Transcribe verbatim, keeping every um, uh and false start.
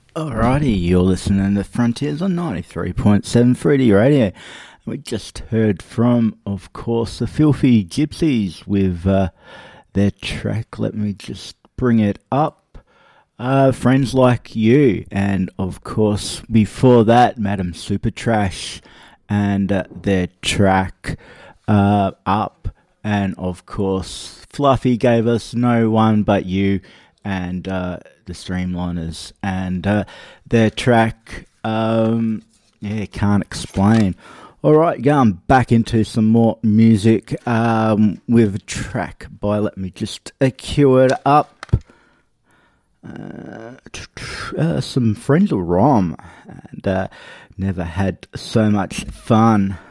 Alrighty, you're listening to Frontiers on ninety-three point seven Fruity Radio. We just heard from, of course, the Filthy Gypsies with uh, their track, let me just bring it up, uh, Friends Like You. And, of course, before that, Madam Super Trash and uh, their track, uh, Up. And, of course, Fluffy gave us No One But You and uh, the Streamliners and uh, their track, um, yeah, Can't Explain. Alright, going back into some more music um, with a track by, let me just uh, cue it up, uh, uh, some Friends of Rom, and uh, never had so much fun.